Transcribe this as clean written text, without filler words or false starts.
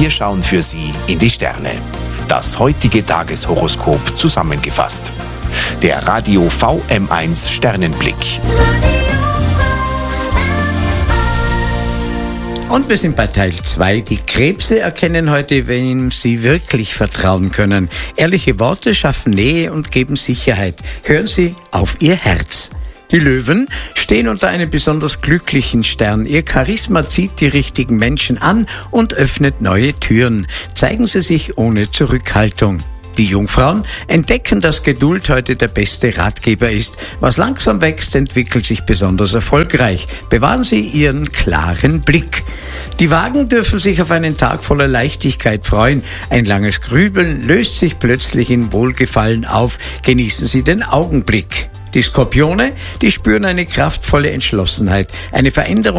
Wir schauen für Sie in die Sterne. Das heutige Tageshoroskop zusammengefasst. Der Radio VM1 Sternenblick. Und wir sind bei Teil 2. Die Krebse erkennen heute, wem sie wirklich vertrauen können. Ehrliche Worte schaffen Nähe und geben Sicherheit. Hören Sie auf Ihr Herz. Die Löwen stehen unter einem besonders glücklichen Stern. Ihr Charisma zieht die richtigen Menschen an und öffnet neue Türen. Zeigen Sie sich ohne Zurückhaltung. Die Jungfrauen entdecken, dass Geduld heute der beste Ratgeber ist. Was langsam wächst, entwickelt sich besonders erfolgreich. Bewahren Sie Ihren klaren Blick. Die Wagen dürfen sich auf einen Tag voller Leichtigkeit freuen. Ein langes Grübeln löst sich plötzlich in Wohlgefallen auf. Genießen Sie den Augenblick. Die Skorpione, die spüren eine kraftvolle Entschlossenheit. Eine Veränderung